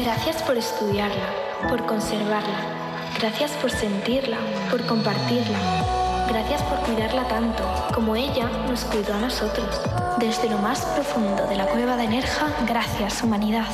Gracias por estudiarla, por conservarla. Gracias por sentirla, por compartirla. Gracias por cuidarla tanto, como ella nos cuidó a nosotros. Desde lo más profundo de la cueva de Nerja, gracias, humanidad.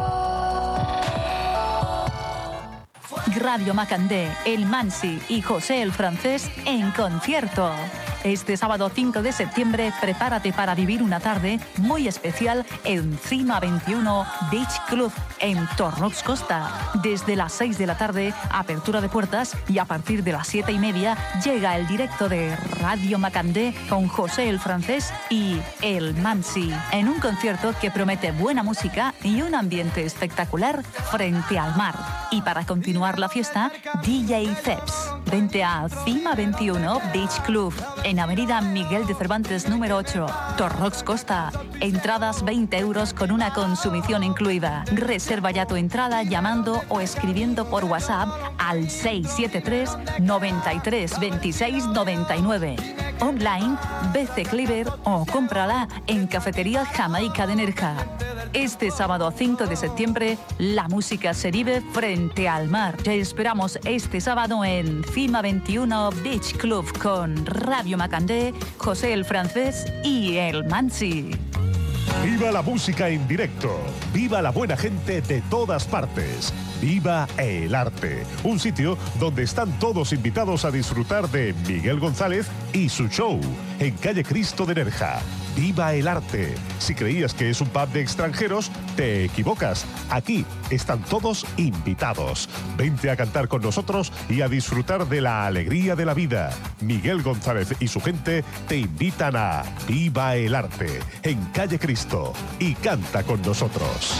Radio Macandé, El Mansi y José el Francés en concierto. Este sábado 5 de septiembre, prepárate para vivir una tarde muy especial en Cima 21 Beach Club en Torrox Costa. Desde las 6 de la tarde, apertura de puertas, y a partir de las 7:30 llega el directo de Radio Macandé con José el Francés y El Mansi, en un concierto que promete buena música y un ambiente espectacular frente al mar. Y para continuar la fiesta, DJ Ceps. Vente a Cima 21 Beach Club en Avenida Miguel de Cervantes número 8, Torrox Costa. Entradas 20 euros con una consumición incluida. Reserva ya tu entrada llamando o escribiendo por WhatsApp al 673 93 26 99. Online, BC Cleaver o cómprala en Cafetería Jamaica de Nerja. Este sábado 5 de septiembre, la música se vive frente al mar. Te esperamos este sábado en Cima 21 Beach Club con Radio Macandé, José el Francés y El Mansi. ¡Viva la música en directo! ¡Viva la buena gente de todas partes! ¡Viva el arte! Un sitio donde están todos invitados a disfrutar de Miguel González y su show en Calle Cristo de Nerja. ¡Viva el arte! Si creías que es un pub de extranjeros, te equivocas. Aquí están todos invitados. Vente a cantar con nosotros y a disfrutar de la alegría de la vida. Miguel González y su gente te invitan a Viva el arte en Calle Cristo y canta con nosotros.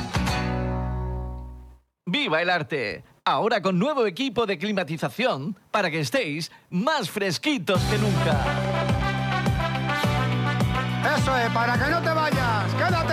¡Viva el arte! Ahora con nuevo equipo de climatización para que estéis más fresquitos que nunca. Eso es, para que no te vayas, quédate